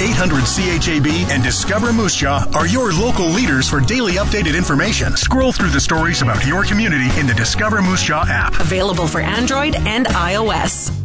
800-CHAB and Discover Moose Jaw are your local leaders for daily updated information. Scroll through the stories about your community in the Discover Moose Jaw app. Available for Android and iOS.